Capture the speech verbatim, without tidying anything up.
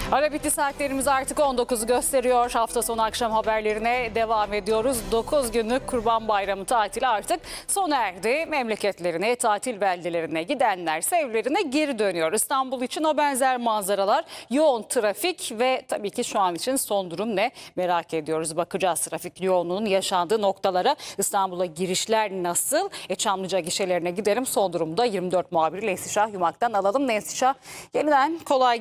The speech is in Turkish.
Ara bitti, saatlerimiz artık on dokuzu gösteriyor. Hafta sonu akşam haberlerine devam ediyoruz. dokuz günlük Kurban Bayramı tatili artık sona erdi. Memleketlerine, tatil beldelerine gidenler evlerine geri dönüyor. İstanbul için o benzer manzaralar, yoğun trafik ve tabii ki şu an için son durum ne merak ediyoruz. Bakacağız trafik yoğunluğunun yaşandığı noktalara. İstanbul'a girişler nasıl? E, Çamlıca gişelerine gidelim. Son durumda yirmi dört muhabiri Neslişah Yumak'tan alalım. Neslişah, yeniden kolay